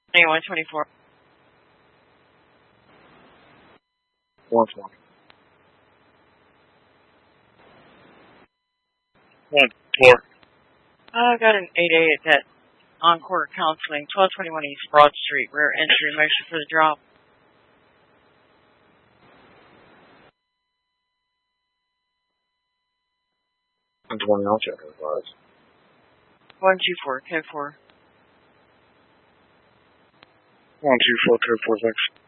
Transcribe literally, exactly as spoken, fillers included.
A one twenty-four. one twenty. one four. I got an eight eight at Encore Counseling, twelve twenty-one East Broad Street, rear entry, motion for the drop. one twenty, I'll check it, guys. one two four, code four. one two four, code four six.